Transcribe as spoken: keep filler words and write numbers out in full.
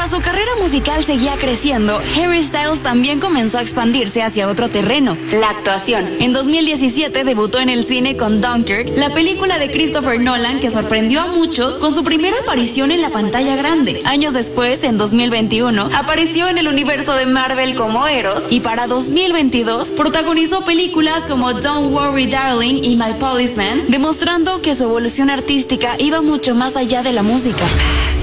Mientras su carrera musical seguía creciendo, Harry Styles también comenzó a expandirse hacia otro terreno, la actuación. En dos mil diecisiete debutó en el cine con Dunkirk, la película de Christopher Nolan que sorprendió a muchos con su primera aparición en la pantalla grande. Años después, en dos mil veintiuno, apareció en el universo de Marvel como Eros y para dos mil veintidós protagonizó películas como Don't Worry Darling y My Policeman, demostrando que su evolución artística iba mucho más allá de la música.